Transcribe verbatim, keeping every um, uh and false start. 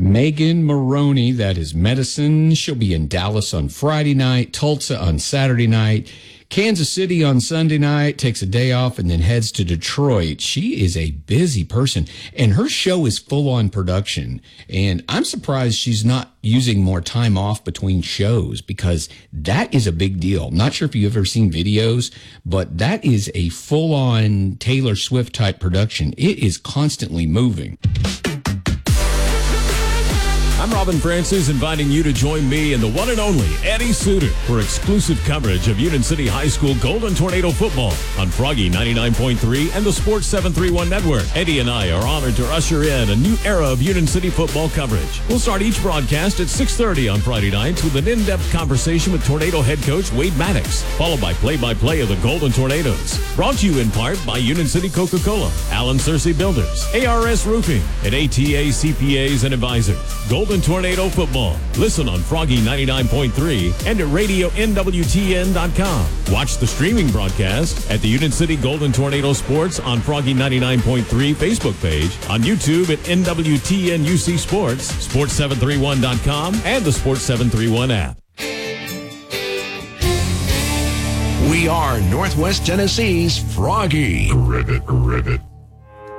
Megan Maroney, that is Medicine. She'll be in Dallas on Friday night, Tulsa on Saturday night, Kansas City on Sunday night, takes a day off, and then heads to Detroit. She is a busy person, and her show is full-on production. And I'm surprised she's not using more time off between shows, because that is a big deal. Not sure if you've ever seen videos, but that is a full-on Taylor Swift-type production. It is constantly moving. I'm Robin Francis, inviting you to join me and the one and only Eddie Suter for exclusive coverage of Union City High School Golden Tornado football on Froggy ninety-nine point three and the Sports seven thirty-one Network. Eddie and I are honored to usher in a new era of Union City football coverage. We'll start each broadcast at six thirty on Friday nights with an in-depth conversation with Tornado head coach Wade Maddox, followed by play-by-play of the Golden Tornadoes. Brought to you in part by Union City Coca-Cola, Allen Searcy Builders, A R S Roofing, and A T A C P As and Advisors. Golden Tornado football. Listen on Froggy ninety-nine point three and at radio N W T N dot com. Watch the streaming broadcast at the Union City Golden Tornado Sports on Froggy ninety-nine point three Facebook page, on YouTube at N W T N U C Sports, Sports seven thirty-one dot com, and the Sports seven thirty-one app. We are Northwest Tennessee's Froggy. Ribbit, ribbit.